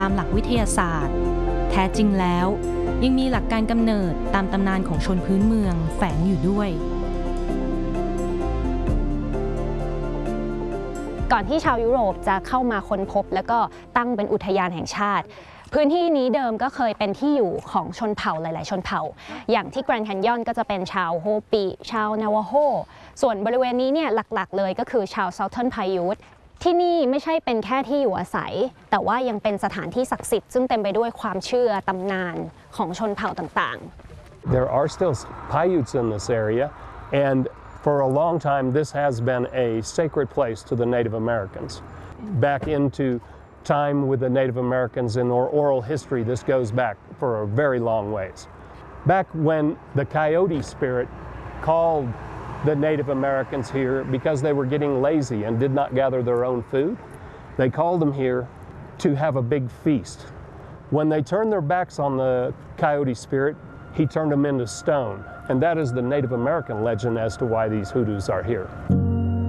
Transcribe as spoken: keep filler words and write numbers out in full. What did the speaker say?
ตามหลักวิทยาศาสตร์แท้จริงแล้วยังมีหลักการกำเนิดตามตำนานของชนพื้นเมืองแฝงอยู่ด้วยก่อนที่ชาวยุโรปจะเข้ามาค้นพบแล้วก็ตั้งเป็นอุทยานแห่งชาติพื้นที่นี้เดิมก็เคยเป็นที่อยู่ของชนเผ่าหลายๆชนเผ่าอย่างที่แกรนด์แคนยอนก็จะเป็นชาวโฮปีชาวนาวาโฮส่วนบริเวณนี้เนี่ยหลักๆเลยก็คือชาวเซาเทิร์นพายูทที่นี่ไม่ใช่เป็นแค่ที่อยู่อาศัยแต่ว่ายังเป็นสถานที่ศักดิ์สิทธิ์ซึ่งเต็มไปด้วยความเชื่อตำนานของชนเผ่าต่างๆ There are still Paiutes in this area and for a long time this has been a sacred place to the Native Americans. Back into time with the Native Americans in our oral history, this goes back for a very long ways. Back when the coyote spirit called the Native Americans here because they were getting lazy and did not gather their own food, they called them here to have a big feast. When they turned their backs on the coyote spirit, he turned them into stone, and that is the Native American legend as to why these hoodoos are here.